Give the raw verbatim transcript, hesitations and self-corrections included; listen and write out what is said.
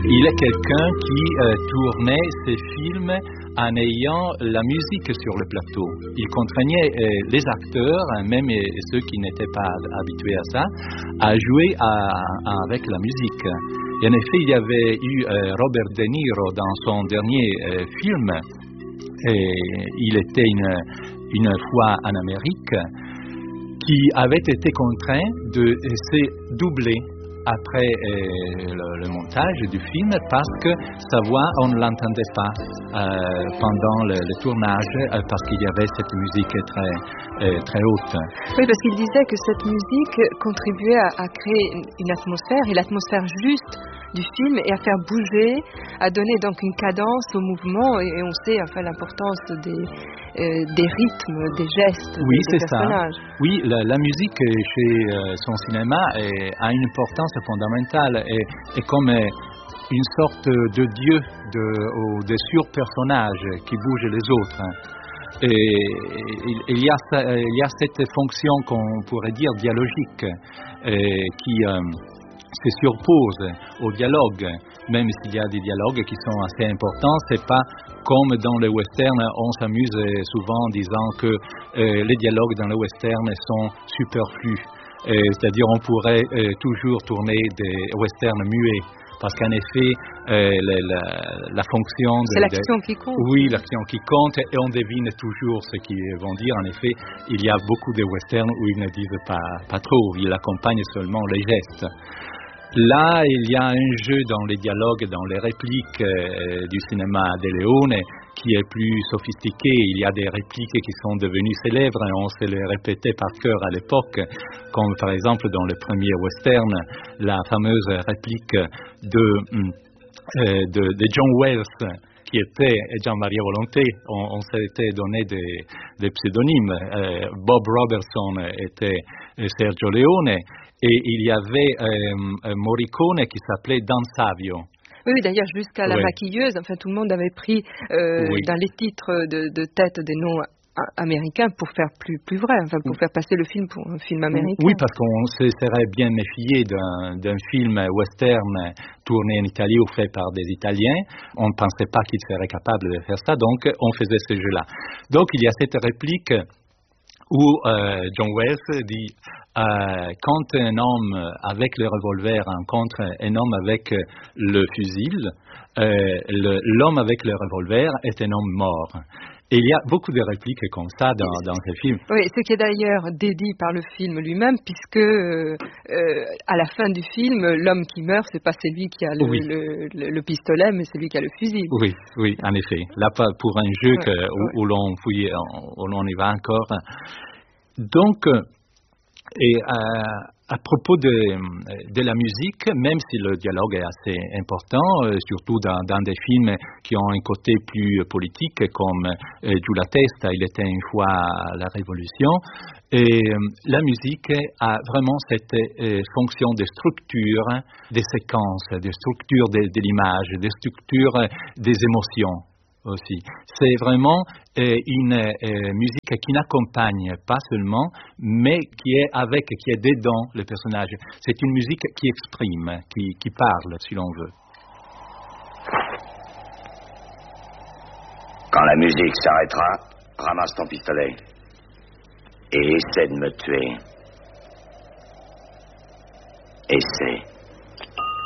Il est quelqu'un qui euh, tournait ses films en ayant la musique sur le plateau. Il contraignait euh, les acteurs, même euh, ceux qui n'étaient pas habitués à ça, à jouer à, à, avec la musique. Et en effet, il y avait eu euh, Robert De Niro dans son dernier euh, film. Et il était une, une fois en Amérique, qui avait été contraint de se doubler après euh, le, le montage du film parce que sa voix, on ne l'entendait pas euh, pendant le, le tournage euh, parce qu'il y avait cette musique très, euh, très haute. Oui, parce qu'il disait que cette musique contribuait à, à créer une, une atmosphère, et l'atmosphère juste du film, et à faire bouger, à donner donc une cadence au mouvement, et, et on sait enfin l'importance des, euh, des rythmes, des gestes oui, des, des personnages. Ça. Oui, la, la musique chez euh, son cinéma est, a une importance fondamentale et, et comme euh, une sorte de dieu, de, ou de surpersonnage qui bouge les autres. Et il, il, y a, il y a cette fonction qu'on pourrait dire dialogique et, qui euh, se surpose au dialogue, même s'il y a des dialogues qui sont assez importants. C'est pas comme dans le western, on s'amuse souvent en disant que euh, les dialogues dans le western sont superflus. Euh, c'est-à-dire on pourrait euh, toujours tourner des westerns muets, parce qu'en effet, euh, la, la, la fonction... De, c'est l'action de, qui compte. Oui, l'action qui compte, et on devine toujours ce qu'ils vont dire. En effet, il y a beaucoup de westerns où ils ne disent pas, pas trop, ils accompagnent seulement les gestes. Là, il y a un jeu dans les dialogues, dans les répliques euh, du cinéma de Leone qui est plus sophistiqué. Il y a des répliques qui sont devenues célèbres et on se les répétait par cœur à l'époque, comme par exemple dans le premier western, la fameuse réplique de, euh, de, de John Wells, qui était Gian Maria Volonté. On, on s'était donné des, des pseudonymes. Euh, Bob Robertson était Sergio Leone. Et il y avait euh, Morricone qui s'appelait Dan Savio. Oui, d'ailleurs, jusqu'à la oui. maquilleuse, enfin, tout le monde avait pris euh, oui. dans les titres de, de tête des noms américains pour faire plus, plus vrai, enfin, pour faire passer le film pour un film américain. Oui, parce qu'on se serait bien méfié d'un, d'un film western tourné en Italie ou fait par des Italiens. On ne pensait pas qu'ils seraient capables de faire ça, donc on faisait ce jeu-là. Donc il y a cette réplique où euh, John Wells dit euh, quand un homme avec le revolver rencontre un homme avec le fusil, euh, le, l'homme avec le revolver est un homme mort. Et il y a beaucoup de répliques comme ça dans, dans ce film. Oui, ce qui est d'ailleurs dédié par le film lui-même, puisque euh, euh, à la fin du film, l'homme qui meurt, c'est pas celui qui a le, oui. le, le, le pistolet, mais celui qui a le fusil. Oui, oui, en effet. Là, pour un jeu que, ouais, où, ouais. où l'on fouille, où l'on y va encore. Donc, et euh, à propos de, de la musique, même si le dialogue est assez important, euh, surtout dans, dans des films qui ont un côté plus politique, comme euh, Giulia Testa, il était une fois la Révolution, et euh, la musique a vraiment cette euh, fonction de structure des séquences, de structure de, de l'image, de structure des émotions. Aussi. C'est vraiment euh, une euh, musique qui n'accompagne pas seulement, mais qui est avec, qui est dedans le personnage. C'est une musique qui exprime, qui, qui parle, si l'on veut. Quand la musique s'arrêtera, ramasse ton pistolet et essaie de me tuer. Essaie.